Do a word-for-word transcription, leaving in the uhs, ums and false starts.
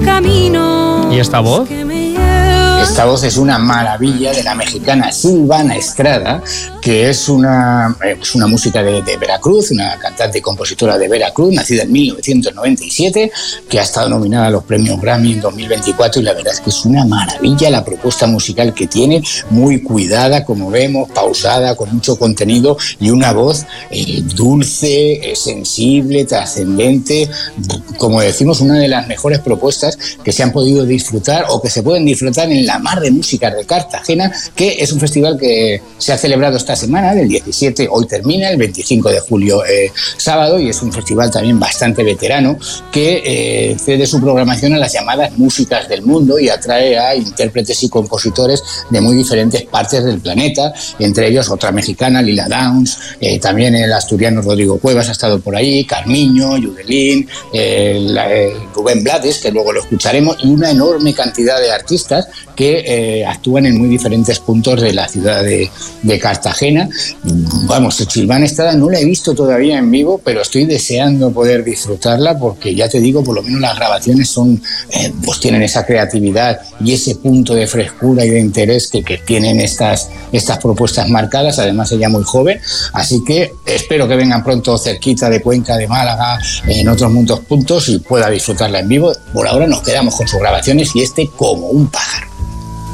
camino. ¿Y esta voz? Esta voz es una maravilla de la mexicana Silvana Estrada, que es una, eh, es una música de, de Veracruz, una cantante y compositora de Veracruz, nacida en mil novecientos noventa y siete, que ha estado nominada a los premios Grammy en dos mil veinticuatro, y la verdad es que es una maravilla la propuesta musical que tiene, muy cuidada, como vemos, pausada, con mucho contenido y una voz eh, dulce, eh, sensible, trascendente, como decimos, una de las mejores propuestas que se han podido disfrutar o que se pueden disfrutar en la Mar de Música de Cartagena, que es un festival que se ha celebrado esta semana, del diecisiete, hoy termina, el veinticinco de julio, eh, sábado, y es un festival también bastante veterano que eh, cede su programación a las llamadas músicas del mundo y atrae a intérpretes y compositores de muy diferentes partes del planeta, entre ellos otra mexicana, Lila Downs, eh, también el asturiano Rodrigo Cuevas ha estado por ahí, Carmiño, Yudelín, eh, la, eh, Rubén Blades, que luego lo escucharemos, y una enorme cantidad de artistas que eh, actúan en muy diferentes puntos de la ciudad de, de Cartagena. Vamos, Silvana Estrada no la he visto todavía en vivo, pero estoy deseando poder disfrutarla, porque ya te digo, por lo menos las grabaciones son, eh, pues tienen esa creatividad y ese punto de frescura y de interés que, que tienen estas, estas propuestas marcadas. Además, ella muy joven, así que espero que vengan pronto cerquita de Cuenca, de Málaga, en otros muchos puntos, y pueda disfrutarla en vivo. Por ahora nos quedamos con sus grabaciones y este Como un pájaro.